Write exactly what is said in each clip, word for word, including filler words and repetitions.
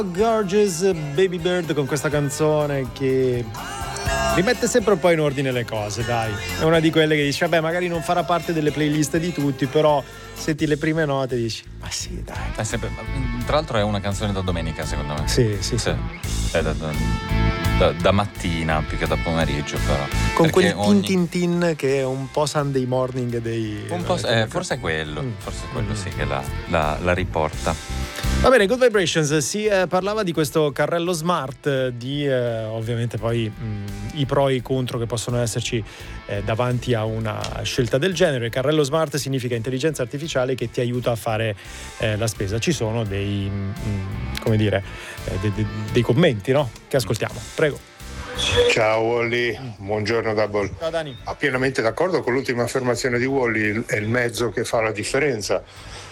Gorgeous Baby Bird con questa canzone che rimette sempre un po' in ordine le cose, dai. È una di quelle che dici, vabbè, magari non farà parte delle playlist di tutti, però senti le prime note e dici, ma sì, dai. È sempre, tra l'altro è una canzone da domenica, secondo me. Sì, sì, sì. È da, da, da, da mattina più che da pomeriggio, però. Con quel ogni... tin tin tin che è un po' Sunday morning dei... Un po', eh, forse è quello, mm. forse è quello sì che la, la, la riporta. Va bene, Good Vibrations, si eh, parlava di questo carrello smart, di eh, ovviamente poi mh, i pro e i contro che possono esserci eh, davanti a una scelta del genere. Il carrello smart significa intelligenza artificiale che ti aiuta a fare eh, la spesa. Ci sono dei, mh, come dire, eh, de, de, dei commenti, no? Che ascoltiamo, prego. Ciao Wally, buongiorno Double. Ciao Dani. Ah, pienamente d'accordo con l'ultima affermazione di Wally, è il mezzo che fa la differenza.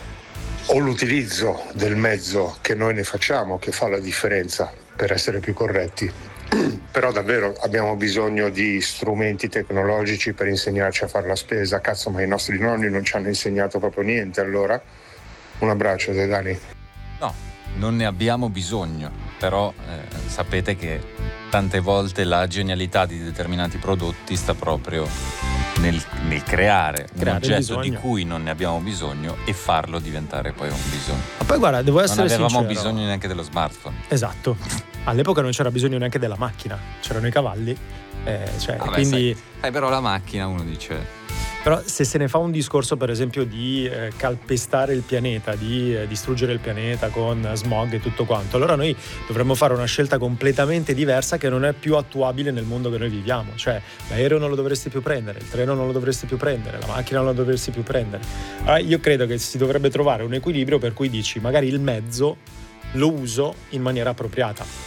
O l'utilizzo del mezzo che noi ne facciamo che fa la differenza, per essere più corretti. Però davvero abbiamo bisogno di strumenti tecnologici per insegnarci a fare la spesa. Cazzo, ma i nostri nonni non ci hanno insegnato proprio niente, allora? Un abbraccio da Dani. No, non ne abbiamo bisogno, però eh, sapete che tante volte la genialità di determinati prodotti sta proprio nel, nel creare, creare un oggetto di cui non ne abbiamo bisogno e farlo diventare poi un bisogno. Ma poi guarda, devo essere sincero, non avevamo bisogno neanche dello smartphone. Esatto. All'epoca non c'era bisogno neanche della macchina, c'erano i cavalli, eh, cioè, Vabbè, quindi sai, eh, però la macchina uno dice. Però se se ne fa un discorso, per esempio, di eh, calpestare il pianeta, di eh, distruggere il pianeta con smog e tutto quanto, allora noi dovremmo fare una scelta completamente diversa che non è più attuabile nel mondo che noi viviamo. Cioè l'aereo non lo dovresti più prendere, il treno non lo dovresti più prendere, la macchina non la dovresti più prendere. Allora, io credo che si dovrebbe trovare un equilibrio per cui dici magari il mezzo lo uso in maniera appropriata.